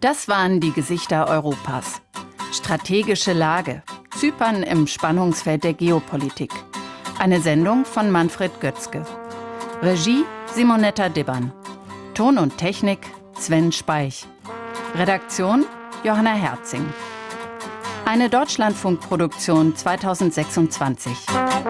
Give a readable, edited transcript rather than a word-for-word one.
Das waren die Gesichter Europas. Strategische Lage. Zypern im Spannungsfeld der Geopolitik. Eine Sendung von Manfred Götzke. Regie Simonetta Dibbern. Ton und Technik Sven Speich. Redaktion Johanna Herzing. Eine Deutschlandfunkproduktion 2026.